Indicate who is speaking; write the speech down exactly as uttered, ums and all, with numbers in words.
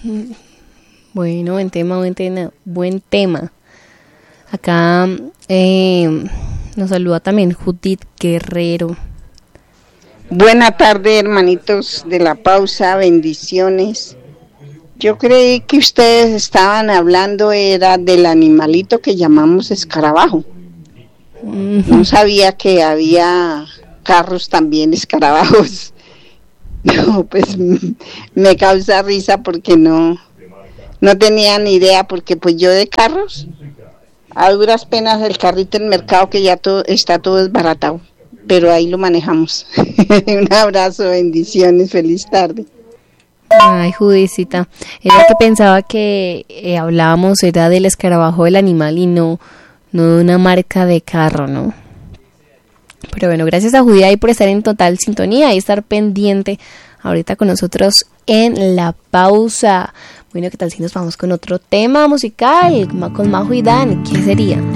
Speaker 1: Bueno, buen tema, buen tema, buen tema. Acá eh, nos saluda también Judith Guerrero.
Speaker 2: Buena tarde, hermanitos de la pausa, bendiciones. Yo creí que ustedes estaban hablando era del animalito que llamamos escarabajo. Uh-huh. No sabía que había carros también escarabajos. No, pues me causa risa porque no, no tenía ni idea, porque pues yo de carros, a duras penas el carrito en el mercado que ya todo, está todo desbaratado. Pero ahí lo manejamos. Un abrazo, bendiciones, feliz tarde.
Speaker 1: Ay, Judicita, era que pensaba que eh, hablábamos era del escarabajo del animal y no, no de una marca de carro, ¿no? Pero bueno, gracias a Judía ahí por estar en total sintonía y estar pendiente ahorita con nosotros en la pausa. Bueno, ¿qué tal si nos vamos con otro tema musical, con Majo y Dan? ¿Qué sería?